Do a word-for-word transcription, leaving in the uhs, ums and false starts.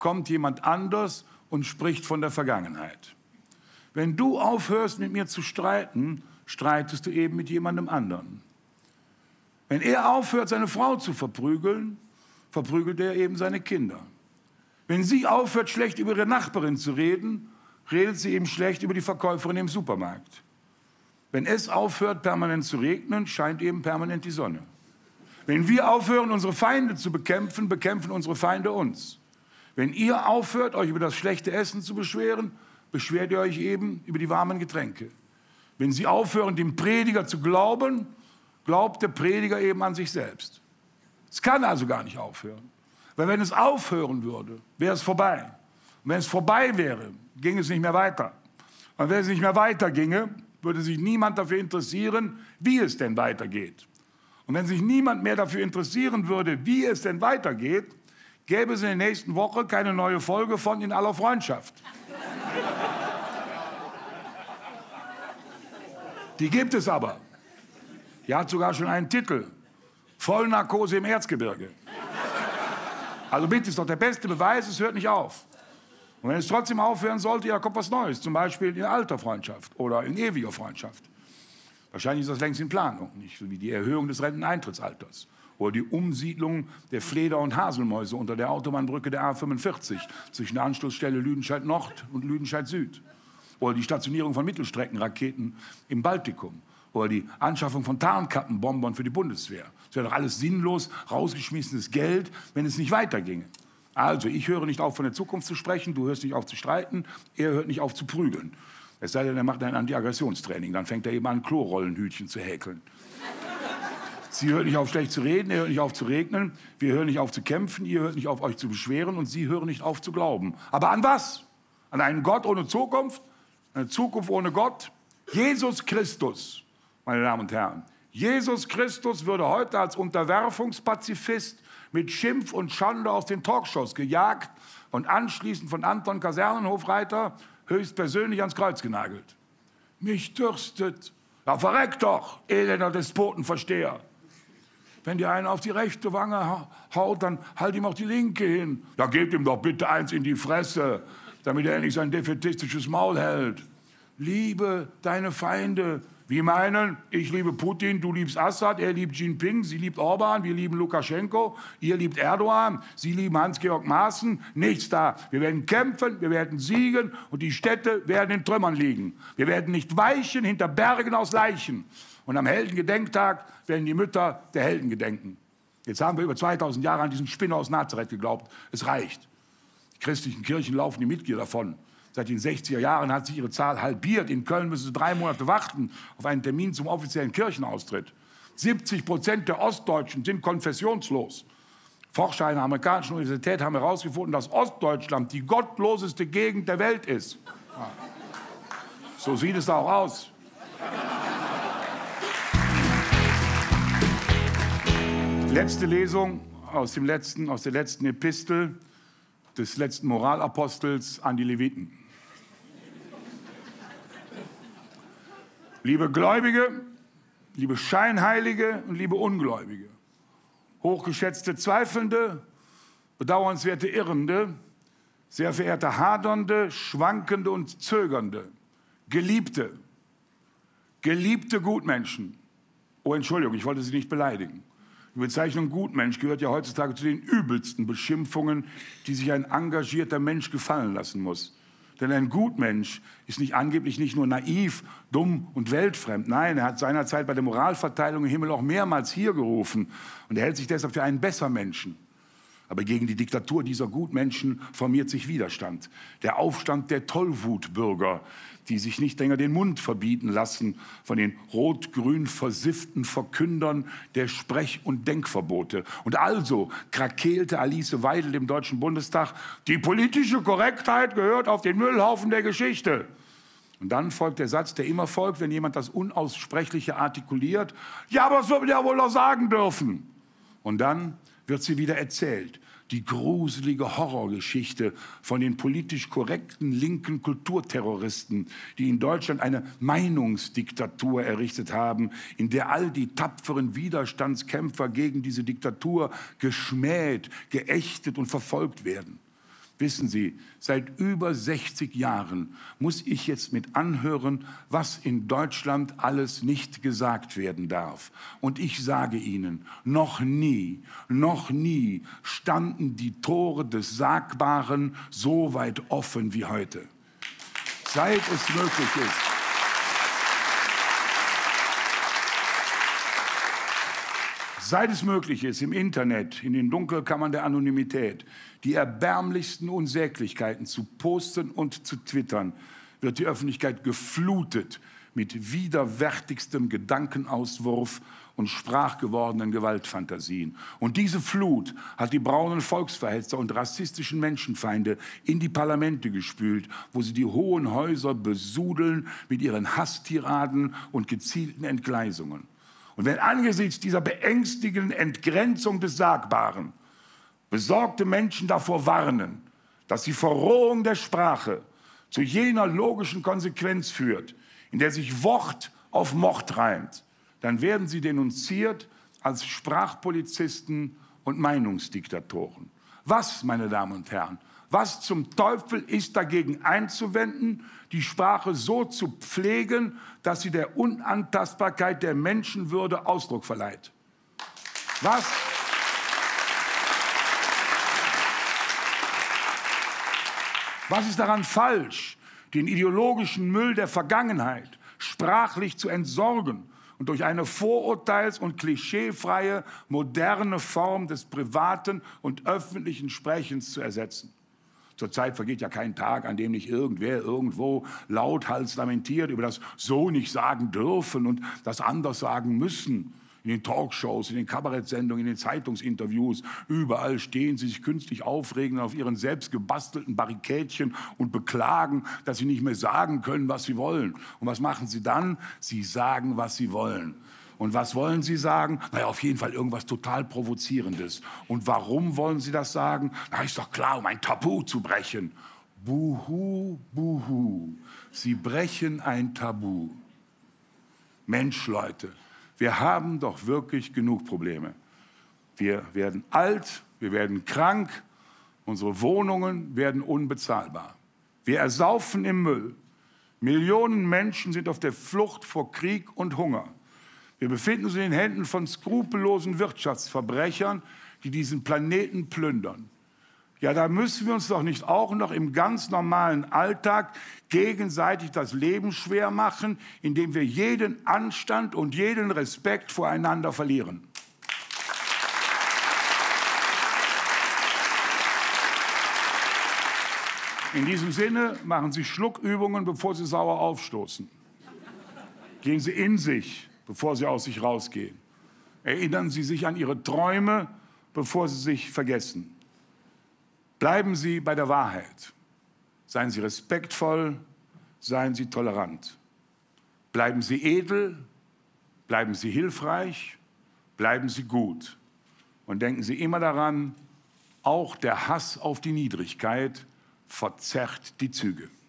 kommt jemand anders und spricht von der Vergangenheit. Wenn du aufhörst, mit mir zu streiten, streitest du eben mit jemandem anderen. Wenn er aufhört, seine Frau zu verprügeln, verprügelt er eben seine Kinder. Wenn sie aufhört, schlecht über ihre Nachbarin zu reden, redet sie eben schlecht über die Verkäuferin im Supermarkt. Wenn es aufhört, permanent zu regnen, scheint eben permanent die Sonne. Wenn wir aufhören, unsere Feinde zu bekämpfen, bekämpfen unsere Feinde uns. Wenn ihr aufhört, euch über das schlechte Essen zu beschweren, beschwert ihr euch eben über die warmen Getränke. Wenn sie aufhören, dem Prediger zu glauben, glaubt der Prediger eben an sich selbst. Es kann also gar nicht aufhören. Weil wenn es aufhören würde, wäre es vorbei. Und wenn es vorbei wäre, ging es nicht mehr weiter. Und wenn es nicht mehr weiterginge, würde sich niemand dafür interessieren, wie es denn weitergeht. Und wenn sich niemand mehr dafür interessieren würde, wie es denn weitergeht, gäbe es in der nächsten Woche keine neue Folge von In aller Freundschaft. Die gibt es aber. Die hat sogar schon einen Titel. Vollnarkose im Erzgebirge. Also bitte, ist doch der beste Beweis, es hört nicht auf. Und wenn es trotzdem aufhören sollte, ja, kommt was Neues. Zum Beispiel in alter Freundschaft oder in ewiger Freundschaft. Wahrscheinlich ist das längst in Planung, nicht so wie die Erhöhung des Renteneintrittsalters oder die Umsiedlung der Fleder- und Haselmäuse unter der Autobahnbrücke der A fünfundvierzig zwischen der Anschlussstelle Lüdenscheid-Nord und Lüdenscheid-Süd oder die Stationierung von Mittelstreckenraketen im Baltikum oder die Anschaffung von Tarnkappenbombern für die Bundeswehr. Das wäre doch alles sinnlos, rausgeschmissenes Geld, wenn es nicht weiterginge. Also, ich höre nicht auf, von der Zukunft zu sprechen, du hörst nicht auf zu streiten, er hört nicht auf zu prügeln. Es sei denn, er macht ein Anti-Aggressionstraining, dann fängt er eben an, Klorollenhütchen zu häkeln. Sie hört nicht auf, schlecht zu reden, er hört nicht auf zu regnen, wir hören nicht auf zu kämpfen, ihr hört nicht auf, euch zu beschweren und Sie hören nicht auf zu glauben. Aber an was? An einen Gott ohne Zukunft? Eine Zukunft ohne Gott? Jesus Christus, meine Damen und Herren. Jesus Christus würde heute als Unterwerfungspazifist mit Schimpf und Schande aus den Talkshows gejagt und anschließend von Anton Kasernenhofreiter höchstpersönlich ans Kreuz genagelt. Mich dürstet. Ja, verreck doch, elender Despotenversteher. Wenn dir einer auf die rechte Wange haut, dann halt ihm auch die linke hin. Ja, gebt ihm doch bitte eins in die Fresse, damit er endlich sein defätistisches Maul hält. Liebe deine Feinde. Wir meinen, ich liebe Putin, du liebst Assad, er liebt Xi Jinping, sie liebt Orban, wir lieben Lukaschenko, ihr liebt Erdogan, sie lieben Hans-Georg Maaßen. Nichts da. Wir werden kämpfen, wir werden siegen und die Städte werden in Trümmern liegen. Wir werden nicht weichen hinter Bergen aus Leichen. Und am Heldengedenktag werden die Mütter der Helden gedenken. Jetzt haben wir über zweitausend Jahre an diesen Spinner aus Nazareth geglaubt. Es reicht. Die christlichen Kirchen laufen die Mitglieder davon. Seit den sechziger Jahren hat sich ihre Zahl halbiert. In Köln müssen sie drei Monate warten auf einen Termin zum offiziellen Kirchenaustritt. siebzig Prozent der Ostdeutschen sind konfessionslos. Forscher einer amerikanischen Universität haben herausgefunden, dass Ostdeutschland die gottloseste Gegend der Welt ist. Ja. So sieht es auch aus. Letzte Lesung aus, dem letzten, aus der letzten Epistel des letzten Moralapostels an die Leviten. Liebe Gläubige, liebe Scheinheilige und liebe Ungläubige, hochgeschätzte Zweifelnde, bedauernswerte Irrende, sehr verehrte Hadernde, Schwankende und Zögernde, Geliebte, geliebte Gutmenschen. Oh, Entschuldigung, ich wollte Sie nicht beleidigen. Die Bezeichnung Gutmensch gehört ja heutzutage zu den übelsten Beschimpfungen, die sich ein engagierter Mensch gefallen lassen muss. Denn ein Gutmensch ist nicht angeblich nicht nur naiv, dumm und weltfremd. Nein, er hat seinerzeit bei der Moralverteilung im Himmel auch mehrmals hier gerufen. Und er hält sich deshalb für einen Bessermenschen. Aber gegen die Diktatur dieser Gutmenschen formiert sich Widerstand. Der Aufstand der Tollwutbürger, die sich nicht länger den Mund verbieten lassen von den rot-grün versifften Verkündern der Sprech- und Denkverbote. Und also krakeelte Alice Weidel im Deutschen Bundestag, die politische Korrektheit gehört auf den Müllhaufen der Geschichte. Und dann folgt der Satz, der immer folgt, wenn jemand das Unaussprechliche artikuliert. Ja, aber das wird man ja wohl noch sagen dürfen. Und dann wird sie wieder erzählt. Die gruselige Horrorgeschichte von den politisch korrekten linken Kulturterroristen, die in Deutschland eine Meinungsdiktatur errichtet haben, in der all die tapferen Widerstandskämpfer gegen diese Diktatur geschmäht, geächtet und verfolgt werden. Wissen Sie, seit über sechzig Jahren muss ich jetzt mit anhören, was in Deutschland alles nicht gesagt werden darf. Und ich sage Ihnen, noch nie, noch nie standen die Tore des Sagbaren so weit offen wie heute. Seit es möglich ist. Seit es möglich ist, im Internet, in den Dunkelkammern der Anonymität, die erbärmlichsten Unsäglichkeiten zu posten und zu twittern, wird die Öffentlichkeit geflutet mit widerwärtigstem Gedankenauswurf und sprachgewordenen Gewaltfantasien. Und diese Flut hat die braunen Volksverhetzer und rassistischen Menschenfeinde in die Parlamente gespült, wo sie die hohen Häuser besudeln mit ihren Hasstiraden und gezielten Entgleisungen. Und wenn angesichts dieser beängstigenden Entgrenzung des Sagbaren besorgte Menschen davor warnen, dass die Verrohung der Sprache zu jener logischen Konsequenz führt, in der sich Wort auf Mord reimt, dann werden sie denunziert als Sprachpolizisten und Meinungsdiktatoren. Was, meine Damen und Herren, was zum Teufel ist dagegen einzuwenden, die Sprache so zu pflegen, dass sie der Unantastbarkeit der Menschenwürde Ausdruck verleiht? Was? Was ist daran falsch, den ideologischen Müll der Vergangenheit sprachlich zu entsorgen und durch eine vorurteils- und klischeefreie, moderne Form des privaten und öffentlichen Sprechens zu ersetzen? Zurzeit vergeht ja kein Tag, an dem nicht irgendwer irgendwo lauthals lamentiert über das so nicht sagen dürfen und das anders sagen müssen. In den Talkshows, in den Kabarettsendungen, in den Zeitungsinterviews, überall stehen sie sich künstlich aufregen auf ihren selbst gebastelten Barrikadchen und beklagen, dass sie nicht mehr sagen können, was sie wollen. Und was machen sie dann? Sie sagen, was sie wollen. Und was wollen Sie sagen? Na ja, auf jeden Fall irgendwas total Provozierendes. Und warum wollen Sie das sagen? Na, ist doch klar, um ein Tabu zu brechen. Buhu, buhu. Sie brechen ein Tabu. Mensch, Leute, wir haben doch wirklich genug Probleme. Wir werden alt, wir werden krank, unsere Wohnungen werden unbezahlbar. Wir ersaufen im Müll. Millionen Menschen sind auf der Flucht vor Krieg und Hunger. Wir befinden uns in den Händen von skrupellosen Wirtschaftsverbrechern, die diesen Planeten plündern. Ja, da müssen wir uns doch nicht auch noch im ganz normalen Alltag gegenseitig das Leben schwer machen, indem wir jeden Anstand und jeden Respekt voreinander verlieren. In diesem Sinne machen Sie Schluckübungen, bevor Sie sauer aufstoßen. Gehen Sie in sich, bevor Sie aus sich rausgehen. Erinnern Sie sich an Ihre Träume, bevor Sie sich vergessen. Bleiben Sie bei der Wahrheit. Seien Sie respektvoll, seien Sie tolerant. Bleiben Sie edel, bleiben Sie hilfreich, bleiben Sie gut. Und denken Sie immer daran, auch der Hass auf die Niedrigkeit verzerrt die Züge.